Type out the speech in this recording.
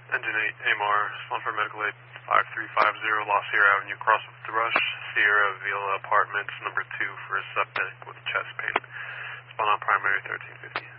Engine 8, AMR, respond for medical aid 5350, Los Sierra Avenue, cross with Thrush, Sierra Villa Apartments, number 2 for a septic with chest pain. Respond on primary 1350.